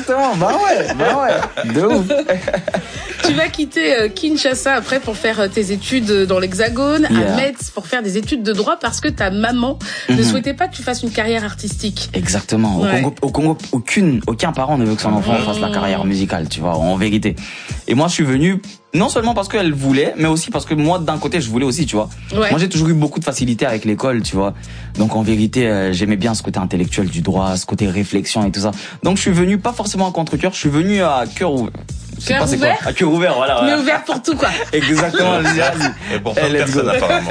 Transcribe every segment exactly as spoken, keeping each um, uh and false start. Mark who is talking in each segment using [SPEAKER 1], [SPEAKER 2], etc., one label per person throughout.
[SPEAKER 1] Exactement, bah ouais, bah ouais, de ouf.
[SPEAKER 2] Tu vas quitter euh, Kinshasa après pour faire euh, tes études dans l'Hexagone, yeah. à Metz pour faire des études de droit parce que ta maman mm-hmm. ne souhaitait pas que tu fasses une carrière artistique.
[SPEAKER 1] Exactement. Ouais. Au Congo, au Congo, aucune, aucun parent ne veut que son enfant mmh. fasse la carrière musicale, tu vois, en vérité. Et moi, je suis venu non seulement parce qu'elle voulait, mais aussi parce que moi, d'un côté, je voulais aussi, tu vois. Ouais. Moi, j'ai toujours eu beaucoup de facilité avec l'école, tu vois. Donc, en vérité, euh, j'aimais bien ce côté intellectuel du droit, ce côté réflexion et tout ça. Donc, je suis venu pas forcément à contre-cœur, je suis venu à cœur ouvert.
[SPEAKER 2] Cœur
[SPEAKER 1] pas,
[SPEAKER 2] ouvert
[SPEAKER 1] quoi. À cœur ouvert, voilà.
[SPEAKER 2] Mais
[SPEAKER 1] voilà.
[SPEAKER 2] ouvert pour tout, quoi.
[SPEAKER 1] Exactement.
[SPEAKER 3] Et pour plein de personnes, apparemment.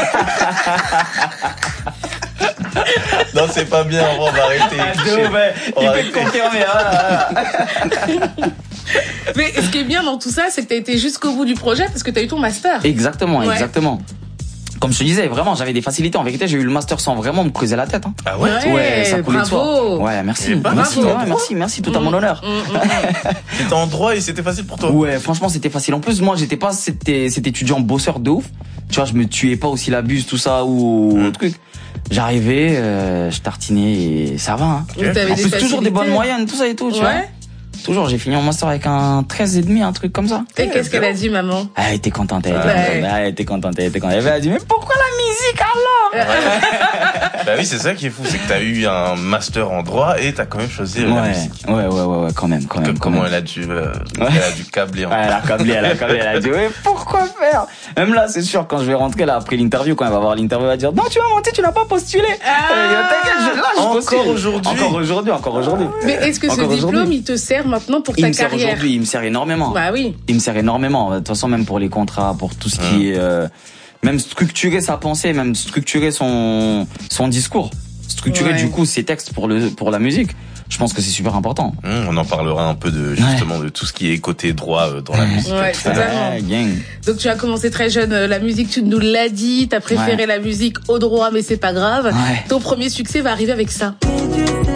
[SPEAKER 3] Non, c'est pas bien, on va arrêter.
[SPEAKER 1] Ah, on il va peut te confirmer. Hein.
[SPEAKER 2] Mais ce qui est bien dans tout ça, c'est que t'as été jusqu'au bout du projet parce que t'as eu ton master.
[SPEAKER 1] Exactement, ouais. exactement. Comme je te disais, vraiment, j'avais des facilités. En vérité, j'ai eu le master sans vraiment me creuser la tête. Hein.
[SPEAKER 3] Ah ouais,
[SPEAKER 2] ouais,
[SPEAKER 1] ouais, ça coulait de
[SPEAKER 2] soi.
[SPEAKER 1] Ouais, merci.
[SPEAKER 3] Bah,
[SPEAKER 1] merci,
[SPEAKER 3] bravo.
[SPEAKER 1] ouais, merci, merci, tout à mon honneur.
[SPEAKER 2] Mmh, mmh.
[SPEAKER 3] T'étais en droit et c'était facile pour toi.
[SPEAKER 1] Ouais, franchement, c'était facile. En plus, moi, j'étais pas cet, cet étudiant bosseur de ouf. Tu vois, je me tuais pas aussi la buse, tout ça, ou mmh. truc. J'arrivais, euh, je tartinais et ça va. Hein.
[SPEAKER 2] Okay.
[SPEAKER 1] En plus, toujours des bonnes moyennes, tout ça et tout, tu
[SPEAKER 2] ouais.
[SPEAKER 1] vois. Toujours, j'ai fini mon master avec un treize et demi, un truc comme ça.
[SPEAKER 2] Et ouais, qu'est-ce qu'elle a dit, maman?
[SPEAKER 1] Elle était contente, elle était
[SPEAKER 2] ouais.
[SPEAKER 1] contente, elle était contente, elle était contente. Elle a dit, mais pourquoi la musique alors?
[SPEAKER 3] Ouais. Bah oui, c'est ça qui est fou, c'est que t'as eu un master en droit et t'as quand même choisi
[SPEAKER 1] ouais.
[SPEAKER 3] la musique.
[SPEAKER 1] Ouais, ouais, ouais, ouais, quand même, quand même.
[SPEAKER 3] Comme,
[SPEAKER 1] quand
[SPEAKER 3] comment
[SPEAKER 1] même.
[SPEAKER 3] elle a dû, euh,
[SPEAKER 1] ouais.
[SPEAKER 3] elle a dû câbler.
[SPEAKER 1] Ouais, elle a câblé, elle a câblé, elle a dit, mais pourquoi faire? Même là, c'est sûr, quand je vais rentrer là après l'interview, quand elle va voir l'interview, elle va dire, non, tu vas monter, tu n'as pas postulé.
[SPEAKER 2] Ah.
[SPEAKER 1] Euh, T'inquiète, je, là, je postule.
[SPEAKER 3] Encore aujourd'hui.
[SPEAKER 1] Encore aujourd'hui, encore aujourd'hui.
[SPEAKER 2] Mais est-ce que
[SPEAKER 1] encore
[SPEAKER 2] ce diplôme, il te sert maintenant pour
[SPEAKER 1] il
[SPEAKER 2] ta
[SPEAKER 1] me sert
[SPEAKER 2] carrière?
[SPEAKER 1] Aujourd'hui, il me sert énormément.
[SPEAKER 2] Bah oui.
[SPEAKER 1] Il me sert énormément. De toute façon, même pour les contrats, pour tout ce qui est, euh, même structurer sa pensée, même structurer son, son discours. Structurer, ouais. du coup, ses textes pour le, pour la musique. Je pense que c'est super important.
[SPEAKER 3] Mmh, on en parlera un peu de, justement, ouais. de tout ce qui est côté droit euh, dans la musique.
[SPEAKER 2] Ouais, totalement.
[SPEAKER 1] Ouais, gang.
[SPEAKER 2] Donc, tu as commencé très jeune, euh, la musique, tu nous l'as dit, t'as préféré ouais. la musique au droit, mais c'est pas grave.
[SPEAKER 1] Ouais.
[SPEAKER 2] Ton premier succès va arriver avec ça.